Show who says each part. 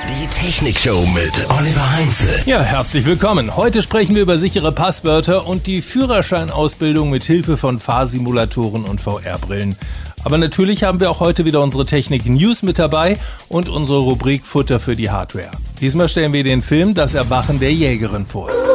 Speaker 1: Die Technikshow mit Oliver Heinze.
Speaker 2: Ja, herzlich willkommen. Heute sprechen wir über sichere Passwörter und die Führerscheinausbildung mit Hilfe von Fahrsimulatoren und VR-Brillen. Aber natürlich haben wir auch heute wieder unsere Technik-News mit dabei und unsere Rubrik Futter für die Hardware. Diesmal stellen wir den Film Das Erwachen der Jägerin vor.